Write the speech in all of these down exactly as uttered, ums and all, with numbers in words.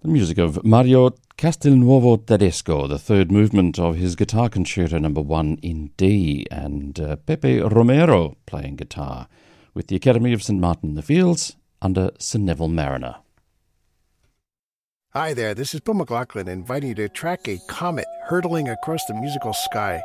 The music of Mario Castelnuovo Tedesco, the third movement of his Guitar Concerto number one in D, and uh, Pepe Romero playing guitar with the Academy of Saint Martin in the Fields under Sir Neville Mariner. Hi there, this is Bill McLaughlin inviting you to track a comet hurtling across the musical sky.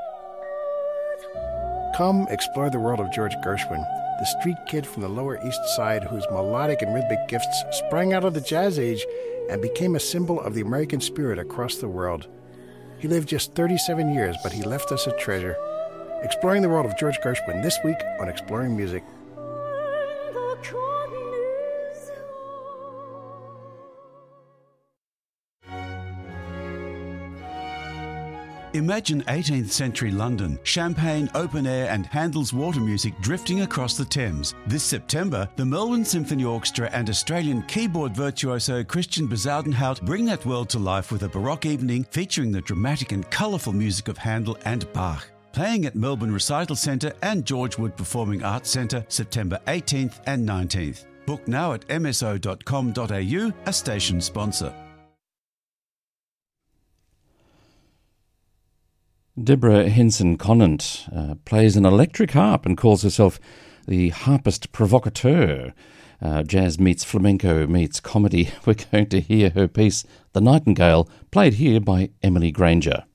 Come explore the world of George Gershwin, the street kid from the Lower East Side whose melodic and rhythmic gifts sprang out of the jazz age and became a symbol of the American spirit across the world. He lived just thirty-seven years, but he left us a treasure. Exploring the world of George Gershwin this week on Exploring Music. Imagine eighteenth century London, champagne, open air and Handel's water music drifting across the Thames. This September, the Melbourne Symphony Orchestra and Australian keyboard virtuoso Christian Bezuidenhout bring that world to life with a Baroque evening featuring the dramatic and colourful music of Handel and Bach. Playing at Melbourne Recital Centre and George Wood Performing Arts Centre September eighteenth and nineteenth. Book now at m s o dot com dot a u, a station sponsor. Deborah Henson Conant uh, plays an electric harp and calls herself the harpist provocateur. Uh, jazz meets flamenco meets comedy. We're going to hear her piece, The Nightingale, played here by Emily Granger.